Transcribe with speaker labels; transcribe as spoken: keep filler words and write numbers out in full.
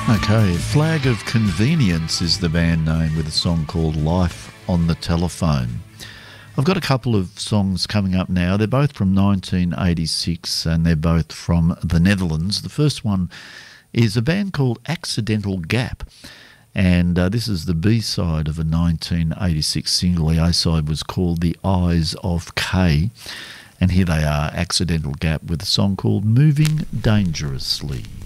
Speaker 1: Okay, Flag of Convenience is the band name with a song called Life on the Telephone. I've got a couple of songs coming up now. They're both from nineteen eighty-six and they're both from the Netherlands. The first one is a band called Accidental Gap, and uh, this is the B-side of a nineteen eighty-six single. The A-side was called The Eyes of K, and here they are, Accidental Gap, with a song called Moving Dangerously.